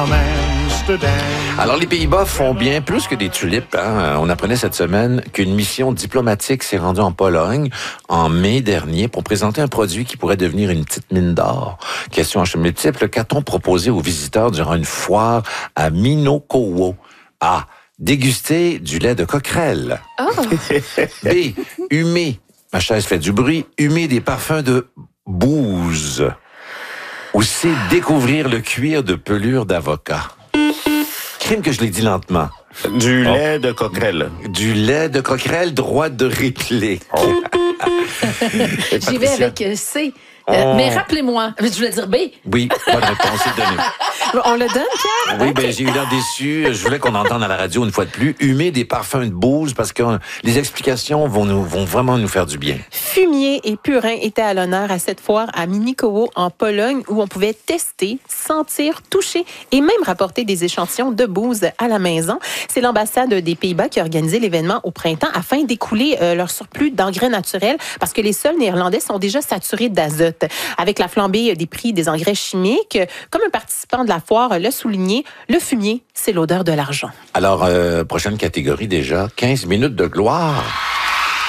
Alors, les Pays-Bas font bien plus que des tulipes. Hein? On apprenait cette semaine qu'une mission diplomatique s'est rendue en Pologne en mai dernier pour présenter un produit qui pourrait devenir une petite mine d'or. Question en multiple, qu'a-t-on proposé aux visiteurs durant une foire à Minokowo? A. Déguster du lait de coquerelle. Oh. B. Humer. Ma chaise fait du bruit. Humer des parfums de bouse. Ou C. Découvrir le cuir de pelure d'avocat. Crime que je l'ai dit lentement. Du lait de coquerelle. Du lait de coquerelle, droit de réplique. J'y vais avec C. Mais rappelez-moi, je voulais dire B. Oui, bonne réponse, c'est donné. On le donne, Pierre? Oui, ben j'ai eu l'air déçu. Je voulais qu'on entende à la radio une fois de plus. Humer des parfums de bouse parce que les explications vont vraiment nous faire du bien. Fumier et purin étaient à l'honneur à cette foire à Mikołajów en Pologne où on pouvait tester, sentir, toucher et même rapporter des échantillons de bouse à la maison. C'est l'ambassade des Pays-Bas qui a organisé l'événement au printemps afin d'écouler leur surplus d'engrais naturels parce que les sols néerlandais sont déjà saturés d'azote. Avec la flambée des prix des engrais chimiques, comme un participant de la foire l'a souligné, le fumier, c'est l'odeur de l'argent. Alors, prochaine catégorie déjà, 15 minutes de gloire.